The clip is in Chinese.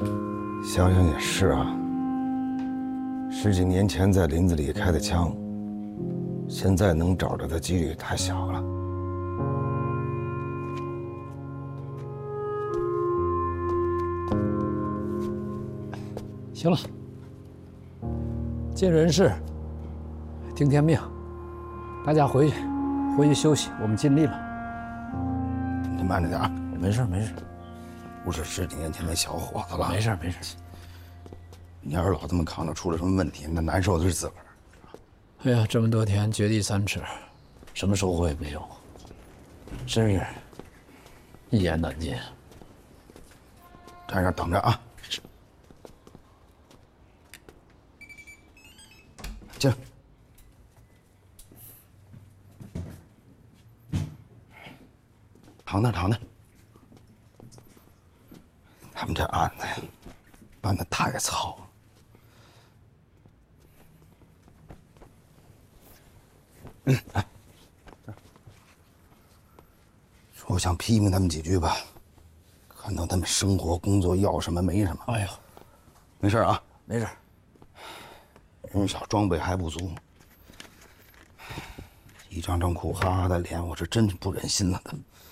想想也是啊，十几年前在林子里开的枪，现在能找着的几率太小了。 行了，尽人事，听天命，大家回去休息，我们尽力了。 你慢着点啊， 没事没事， 不是十几年前那小伙子了。 没事没事。 你要是老这么扛着，出了什么问题，那难受的是自个儿。 哎呀，这么多天掘地三尺，什么收获也没有，真是一言难尽。 站这儿等着啊！进来。躺那儿，躺那儿。他们这案子呀，办得太糙了。来，说我想批评他们几句吧，看到他们生活工作要什么没什么。 哎呦， 没事啊， 没事。 人少装备还不足，一张张苦哈哈的脸，我是真不忍心了。他们